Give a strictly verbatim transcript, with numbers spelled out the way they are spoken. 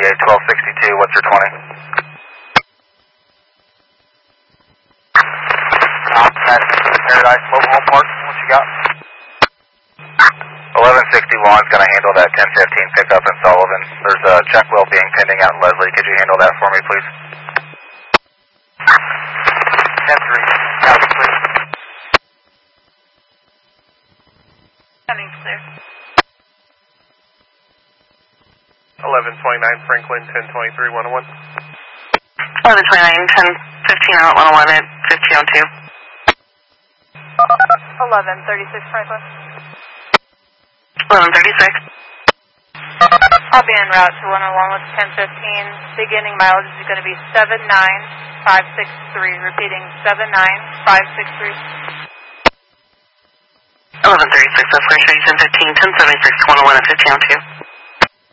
thirty-eight, twelve sixty-two, what's your twenty? Offset, Paradise Mobile Home Park, what you got? eleven sixty-one is going to handle that ten fifteen pickup in Sullivan. There's a check well being pending out in Leslie. Could you handle that for me, please? ten three, copy, please. Coming clear. eleven twenty-nine Franklin, ten twenty-three, one oh one. eleven twenty-nine, ten fifteen out, one oh one at fifteen oh two. eleven thirty-six Franklin. eleven thirty-six. I'll be en route to one oh one with ten fifteen. Beginning mileage is going to be seven nine five six three. Repeating, seven nine five six three. eleven thirty-six, that's going to show you ten fifteen, ten seventy-six, one oh one at fifteen oh two.